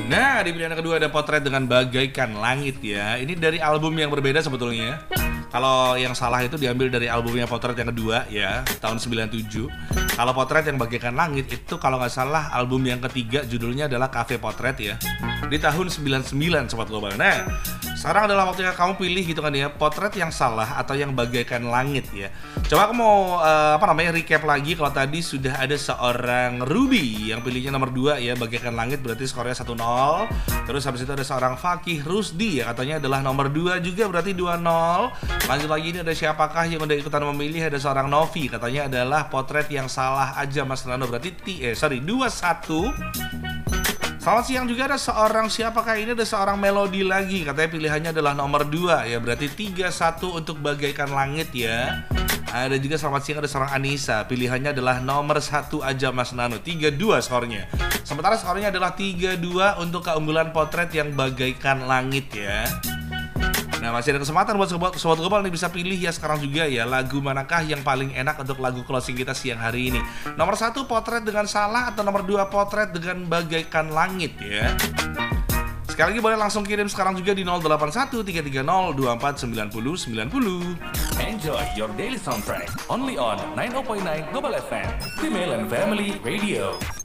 Nah, di pilihan kedua ada Potret dengan Bagaikan Langit ya. Ini dari album yang berbeda sebetulnya. Kalau yang salah itu diambil dari albumnya Potret yang kedua ya, tahun 97. Kalau Potret yang Bagaikan Langit itu kalau nggak salah album yang ketiga, judulnya adalah Cafe Potret ya. Di tahun 99 Sobat Global. Nah, sekarang adalah waktunya kamu pilih gitu kan ya, Potret yang salah atau yang Bagaikan Langit ya. Coba aku mau recap lagi. Kalau tadi sudah ada seorang Ruby yang pilihnya nomor 2 ya, Bagaikan Langit, berarti skornya 1-0. Terus habis itu ada seorang Fakih Rusdi ya, katanya adalah nomor 2 juga, berarti 2-0. Lanjut lagi, ini ada siapakah yang udah ikutan memilih, ada seorang Novi, katanya adalah Potret yang salah aja Mas Nano, berarti 2-1. Selamat siang juga, ada seorang siapakah ini, ada seorang Melodi lagi, katanya pilihannya adalah nomor 2 ya, berarti 3-1 untuk Bagaikan Langit ya. Ada juga selamat siang, ada seorang Anissa, pilihannya adalah nomor 1 aja Mas Nano, 3-2 skornya. Sementara skornya adalah 3-2 untuk keunggulan Potret yang Bagaikan Langit ya. Nah, masih ada kesempatan buat Sobat Global nih, bisa pilih ya sekarang juga ya, lagu manakah yang paling enak untuk lagu closing kita siang hari ini. Nomor 1 Potret dengan Salah atau nomor 2 Potret dengan Bagaikan Langit ya. Sekali lagi boleh langsung kirim sekarang juga di 081330249090. Enjoy your daily soundtrack only on 90.9 Global FM, Female and Family Radio.